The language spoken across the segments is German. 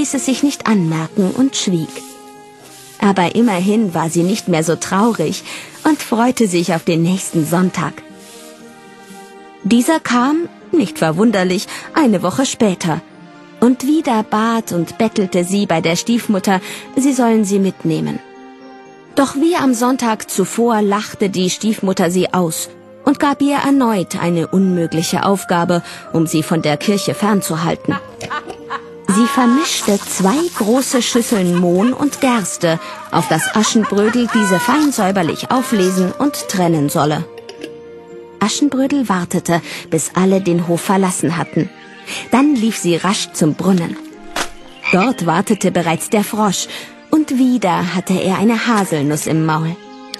ließ es sich nicht anmerken und schwieg. Aber immerhin war sie nicht mehr so traurig und freute sich auf den nächsten Sonntag. Dieser kam, nicht verwunderlich, eine Woche später. Und wieder bat und bettelte sie bei der Stiefmutter, sie sollen sie mitnehmen. Doch wie am Sonntag zuvor lachte die Stiefmutter sie aus und gab ihr erneut eine unmögliche Aufgabe, um sie von der Kirche fernzuhalten. Sie vermischte 2 große Schüsseln Mohn und Gerste, auf das Aschenbrödel diese fein säuberlich auflesen und trennen solle. Aschenbrödel wartete, bis alle den Hof verlassen hatten. Dann lief sie rasch zum Brunnen. Dort wartete bereits der Frosch, und wieder hatte er eine Haselnuss im Maul.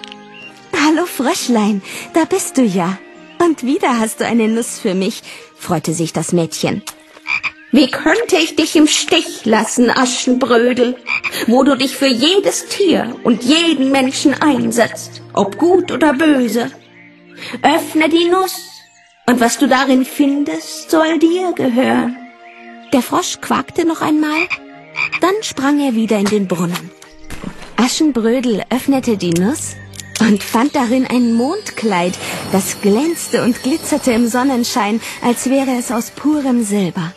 »Hallo Fröschlein, da bist du ja. Und wieder hast du eine Nuss für mich«, freute sich das Mädchen. »Wie könnte ich dich im Stich lassen, Aschenbrödel, wo du dich für jedes Tier und jeden Menschen einsetzt, ob gut oder böse? Öffne die Nuss, und was du darin findest, soll dir gehören.« Der Frosch quakte noch einmal, dann sprang er wieder in den Brunnen. Aschenbrödel öffnete die Nuss und fand darin ein Mondkleid, das glänzte und glitzerte im Sonnenschein, als wäre es aus purem Silber.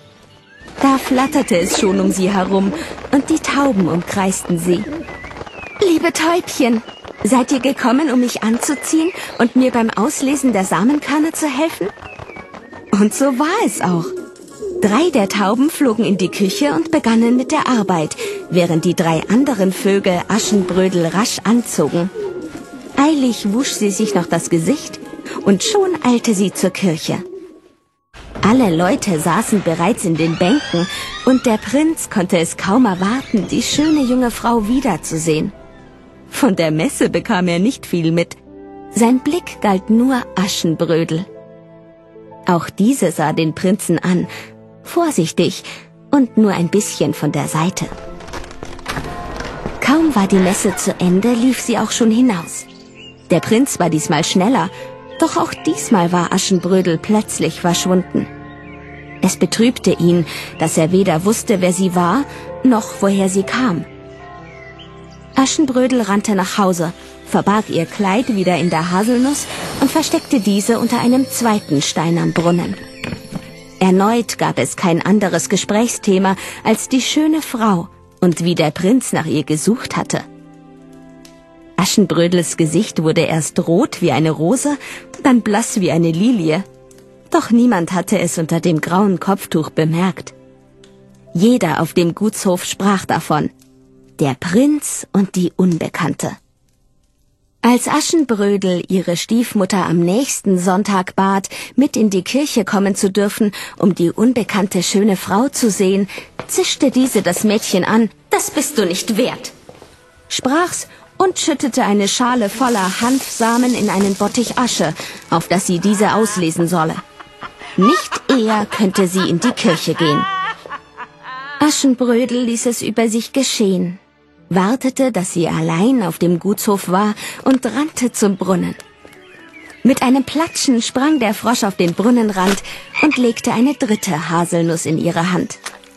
Da flatterte es schon um sie herum, und die Tauben umkreisten sie. »Liebe Täubchen, seid ihr gekommen, um mich anzuziehen und mir beim Auslesen der Samenkörner zu helfen?« Und so war es auch. 3 der Tauben flogen in die Küche und begannen mit der Arbeit, während die 3 anderen Vögel Aschenbrödel rasch anzogen. Eilig wusch sie sich noch das Gesicht, und schon eilte sie zur Kirche. Alle Leute saßen bereits in den Bänken, und der Prinz konnte es kaum erwarten, die schöne junge Frau wiederzusehen. Von der Messe bekam er nicht viel mit. Sein Blick galt nur Aschenbrödel. Auch diese sah den Prinzen an, vorsichtig und nur ein bisschen von der Seite. Kaum war die Messe zu Ende, lief sie auch schon hinaus. Der Prinz war diesmal schneller, doch auch diesmal war Aschenbrödel plötzlich verschwunden. Es betrübte ihn, dass er weder wusste, wer sie war, noch woher sie kam. Aschenbrödel rannte nach Hause, verbarg ihr Kleid wieder in der Haselnuss und versteckte diese unter einem 2. Stein am Brunnen. Erneut gab es kein anderes Gesprächsthema als die schöne Frau und wie der Prinz nach ihr gesucht hatte. Aschenbrödels Gesicht wurde erst rot wie eine Rose, dann blass wie eine Lilie. Doch niemand hatte es unter dem grauen Kopftuch bemerkt. Jeder auf dem Gutshof sprach davon: Der Prinz und die Unbekannte. Als Aschenbrödel ihre Stiefmutter am nächsten Sonntag bat, mit in die Kirche kommen zu dürfen, um die unbekannte schöne Frau zu sehen, zischte diese das Mädchen an. »Das bist du nicht wert«, sprach's und schüttete eine Schale voller Hanfsamen in einen Bottich Asche, auf das sie diese auslesen solle. Nicht eher könnte sie in die Kirche gehen. Aschenbrödel ließ es über sich geschehen, wartete, dass sie allein auf dem Gutshof war und rannte zum Brunnen. Mit einem Platschen sprang der Frosch auf den Brunnenrand und legte eine 3. Haselnuss in ihre Hand.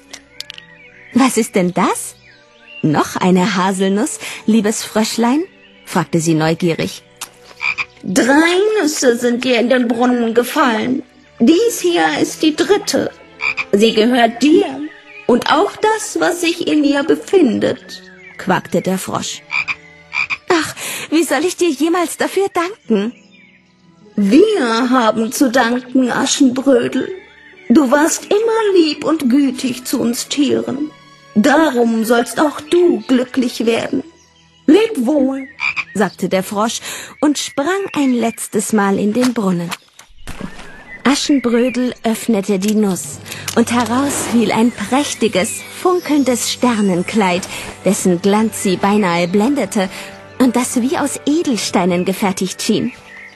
»Was ist denn das? Noch eine Haselnuss, liebes Fröschlein?« fragte sie neugierig. »3 Nüsse sind dir in den Brunnen gefallen. Dies hier ist die 3. Sie gehört dir und auch das, was sich in ihr befindet«, quakte der Frosch. »Ach, wie soll ich dir jemals dafür danken?« »Wir haben zu danken, Aschenbrödel. Du warst immer lieb und gütig zu uns Tieren. Darum sollst auch du glücklich werden. Leb wohl«, sagte der Frosch und sprang ein letztes Mal in den Brunnen. Aschenbrödel öffnete die Nuss, und heraus fiel ein prächtiges, funkelndes Sternenkleid, dessen Glanz sie beinahe blendete und das wie aus Edelsteinen gefertigt schien.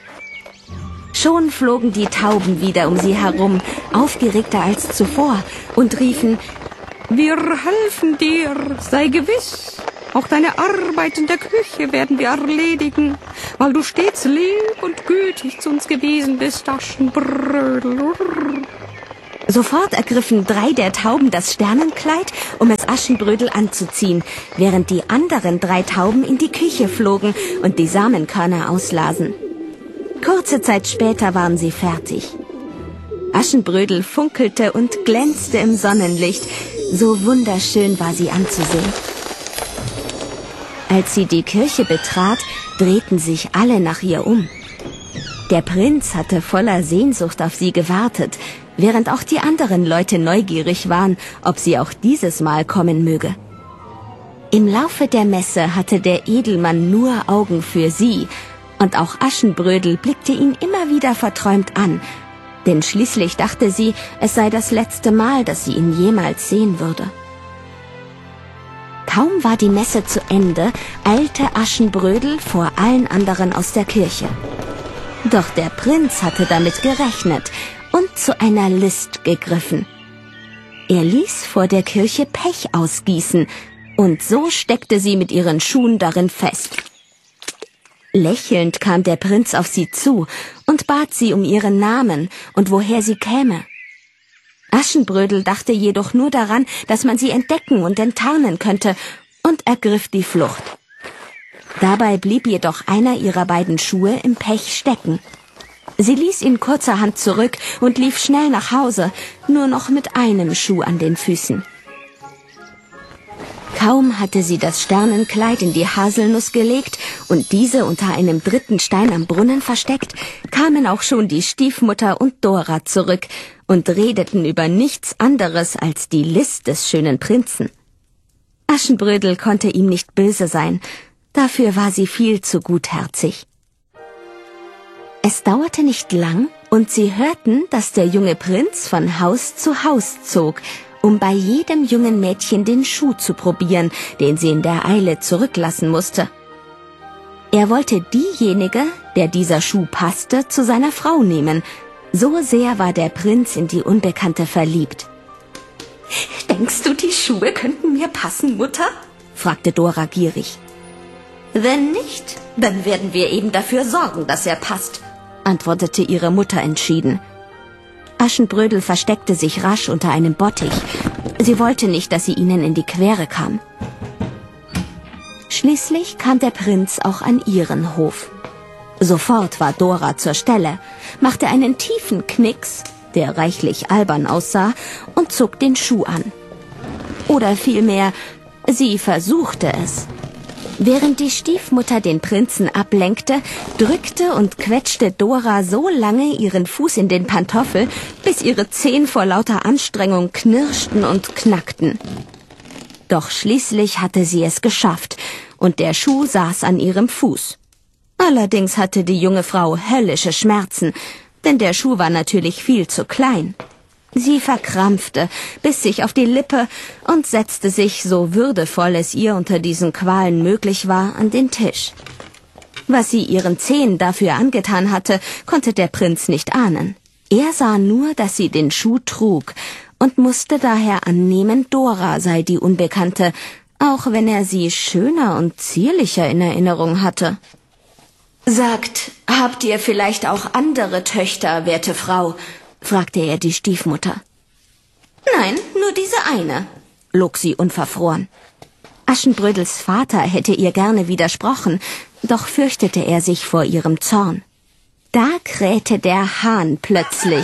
Schon flogen die Tauben wieder um sie herum, aufgeregter als zuvor, und riefen: »Wir helfen dir, sei gewiss. Auch deine Arbeit in der Küche werden wir erledigen, weil du stets lieb und gütig zu uns gewesen bist, Aschenbrödel.« Sofort ergriffen 3 der Tauben das Sternenkleid, um es Aschenbrödel anzuziehen, während die anderen 3 Tauben in die Küche flogen und die Samenkörner auslasen. Kurze Zeit später waren sie fertig. Aschenbrödel funkelte und glänzte im Sonnenlicht. So wunderschön war sie anzusehen. Als sie die Kirche betrat, drehten sich alle nach ihr um. Der Prinz hatte voller Sehnsucht auf sie gewartet, während auch die anderen Leute neugierig waren, ob sie auch dieses Mal kommen möge. Im Laufe der Messe hatte der Edelmann nur Augen für sie, und auch Aschenbrödel blickte ihn immer wieder verträumt an, denn schließlich dachte sie, es sei das letzte Mal, dass sie ihn jemals sehen würde. Kaum war die Messe zu Ende, eilte Aschenbrödel vor allen anderen aus der Kirche. Doch der Prinz hatte damit gerechnet und zu einer List gegriffen. Er ließ vor der Kirche Pech ausgießen, und so steckte sie mit ihren Schuhen darin fest. Lächelnd kam der Prinz auf sie zu und bat sie um ihren Namen und woher sie käme. Aschenbrödel dachte jedoch nur daran, dass man sie entdecken und enttarnen könnte, und ergriff die Flucht. Dabei blieb jedoch einer ihrer beiden Schuhe im Pech stecken. Sie ließ ihn kurzerhand zurück und lief schnell nach Hause, nur noch mit einem Schuh an den Füßen. Kaum hatte sie das Sternenkleid in die Haselnuss gelegt und diese unter einem 3. Stein am Brunnen versteckt, kamen auch schon die Stiefmutter und Dora zurück und redeten über nichts anderes als die List des schönen Prinzen. Aschenbrödel konnte ihm nicht böse sein, dafür war sie viel zu gutherzig. Es dauerte nicht lang, und sie hörten, dass der junge Prinz von Haus zu Haus zog, um bei jedem jungen Mädchen den Schuh zu probieren, den sie in der Eile zurücklassen musste. Er wollte diejenige, der dieser Schuh passte, zu seiner Frau nehmen. So sehr war der Prinz in die Unbekannte verliebt. »Denkst du, die Schuhe könnten mir passen, Mutter?« fragte Dora gierig. »Wenn nicht, dann werden wir eben dafür sorgen, dass er passt«, antwortete ihre Mutter entschieden. Aschenbrödel versteckte sich rasch unter einem Bottich. Sie wollte nicht, dass sie ihnen in die Quere kam. Schließlich kam der Prinz auch an ihren Hof. Sofort war Dora zur Stelle, machte einen tiefen Knicks, der reichlich albern aussah, und zog den Schuh an. Oder vielmehr, sie versuchte es. Während die Stiefmutter den Prinzen ablenkte, drückte und quetschte Dora so lange ihren Fuß in den Pantoffel, bis ihre Zehen vor lauter Anstrengung knirschten und knackten. Doch schließlich hatte sie es geschafft, und der Schuh saß an ihrem Fuß. Allerdings hatte die junge Frau höllische Schmerzen, denn der Schuh war natürlich viel zu klein. Sie verkrampfte, biss sich auf die Lippe und setzte sich, so würdevoll es ihr unter diesen Qualen möglich war, an den Tisch. Was sie ihren Zehen dafür angetan hatte, konnte der Prinz nicht ahnen. Er sah nur, dass sie den Schuh trug und musste daher annehmen, Dora sei die Unbekannte, auch wenn er sie schöner und zierlicher in Erinnerung hatte. »Sagt, habt ihr vielleicht auch andere Töchter, werte Frau?« fragte er die Stiefmutter. »Nein, nur diese eine«, log sie unverfroren. Aschenbrödels Vater hätte ihr gerne widersprochen, doch fürchtete er sich vor ihrem Zorn. Da krähte der Hahn plötzlich.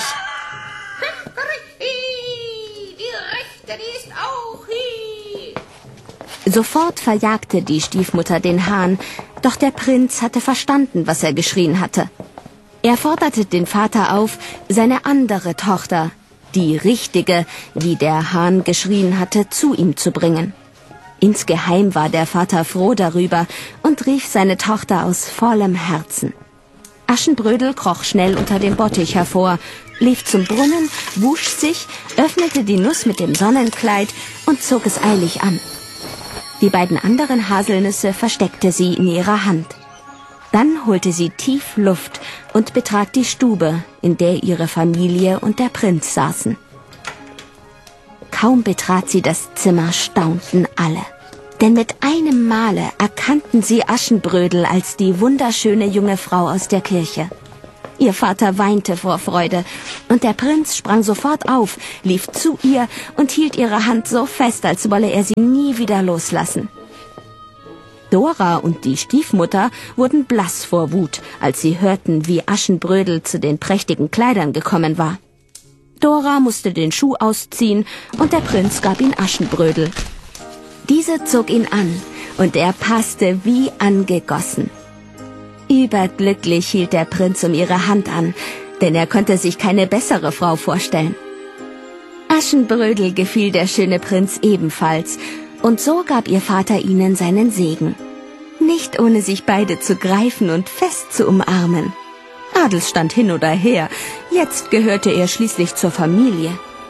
Die Rechte, die ist auch hier. Sofort verjagte die Stiefmutter den Hahn, doch der Prinz hatte verstanden, was er geschrien hatte. Er forderte den Vater auf, seine andere Tochter, die richtige, wie der Hahn geschrien hatte, zu ihm zu bringen. Insgeheim war der Vater froh darüber und rief seine Tochter aus vollem Herzen. Aschenbrödel kroch schnell unter dem Bottich hervor, lief zum Brunnen, wusch sich, öffnete die Nuss mit dem Sonnenkleid und zog es eilig an. Die beiden anderen Haselnüsse versteckte sie in ihrer Hand. Dann holte sie tief Luft und betrat die Stube, in der ihre Familie und der Prinz saßen. Kaum betrat sie das Zimmer, staunten alle. Denn mit einem Male erkannten sie Aschenbrödel als die wunderschöne junge Frau aus der Kirche. Ihr Vater weinte vor Freude, und der Prinz sprang sofort auf, lief zu ihr und hielt ihre Hand so fest, als wolle er sie nie wieder loslassen. Dora und die Stiefmutter wurden blass vor Wut, als sie hörten, wie Aschenbrödel zu den prächtigen Kleidern gekommen war. Dora musste den Schuh ausziehen, und der Prinz gab ihn Aschenbrödel. Diese zog ihn an, und er passte wie angegossen. Überglücklich hielt der Prinz um ihre Hand an, denn er konnte sich keine bessere Frau vorstellen. Aschenbrödel gefiel der schöne Prinz ebenfalls, und so gab ihr Vater ihnen seinen Segen. Nicht ohne sich beide zu greifen und fest zu umarmen. Adelsstand hin oder her, jetzt gehörte er schließlich zur Familie.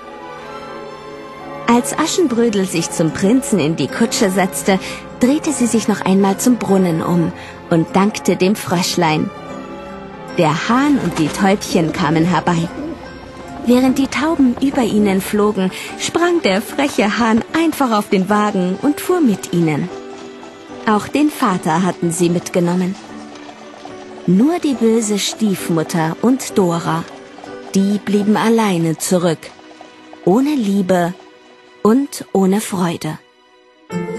Als Aschenbrödel sich zum Prinzen in die Kutsche setzte, drehte sie sich noch einmal zum Brunnen um und dankte dem Fröschlein. Der Hahn und die Täubchen kamen herbei. Während die Tauben über ihnen flogen, sprang der freche Hahn einfach auf den Wagen und fuhr mit ihnen. Auch den Vater hatten sie mitgenommen. Nur die böse Stiefmutter und Dora, die blieben alleine zurück, ohne Liebe und ohne Freude.